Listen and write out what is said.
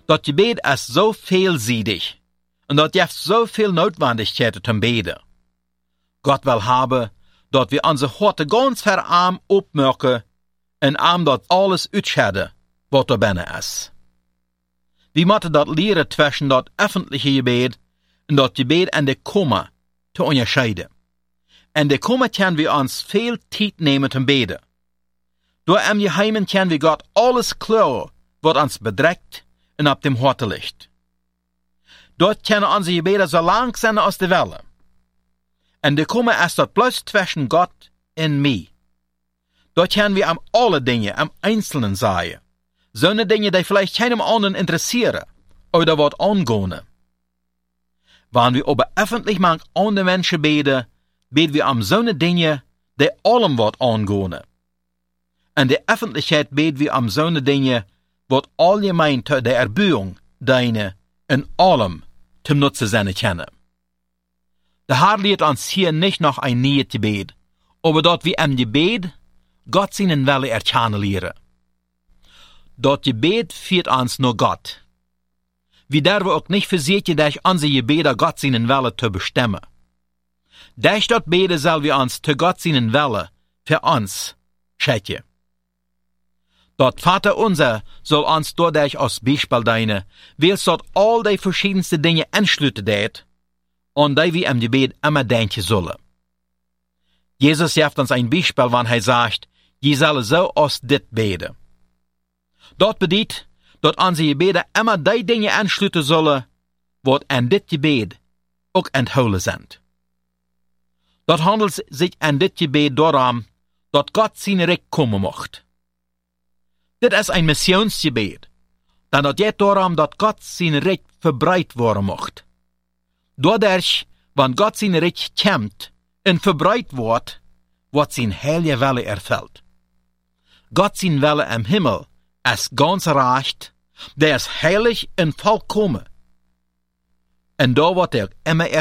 Dat gebed is zo veelzijdig en dat heeft zoveel Notwendigkeiten zum Beten. Gott will haben, dat wir onze Horte ganz verarm opmerken en arm dat alles uitschedden wat er binnen is. We moeten dat leren tussen dat öffentliche gebed en dat gebed en de Komme te onderscheiden. En de Komme kunnen we ons veel tijd nemen te beden. Door im Geheimen kunnen we Gott alles klaren wat ons bedrekt en op dem Horte ligt. Dort kunnen onze gebeden zo lang zijn als de Welle. En de Komme is dat plus tussen Gott en mij. Dort können wir am alle Dinge am Einzelnen sagen. Zo'n Dinge, die vielleicht keinem anderen interessieren oder wat angehen. Wanneer wir aber öffentlich mit anderen Menschen beten wir am zo'n Dinge, die allem wat angehen. En de Öffentlichkeit beten wir am zo'n Dinge, wat allgemein te der Erbauung deine in allem zum Nutzen sein können. Der Herr lehrt uns hier nicht noch ein neues Gebet, aber dort wie im Gebet Gott seinen Wille erkennen leren. Dat Gebet führt uns nur Gott. Wir dürfen auch nicht versuchen, durch unsere Gebete Gott seinen Wille zu bestimmen. Durch das Beten sollen wir uns zu Gott seinen Wille für uns schicken. Dat Vater unser soll uns dadurch als Beispiel dienen, weil dort all die verschiedensten Dinge entschlüten deed, an die wir im Gebet immer denken sollen. Jesus gibt uns ein Beispiel, wann er sagt, je sollen so aus dit beten. Dat bedeutet, dat unsere Gebete immer die Dinge entschlüten sollen, wat in dit Gebet auch enthalten sind. Dat handelt sich in dit Gebet darum, dat Gott sein Reich kommen macht. Dit is ein Missionsgebet, denn dat geht darum, dat Gott sein Reich verbreitet worden macht. Dadurch, wenn Gott sein Reich kommt und verbreitet wird sein heilige Wille erfüllt. Gott sein Wille im Himmel ist ganz recht, der ist heilig und vollkommen. Und da wird er immer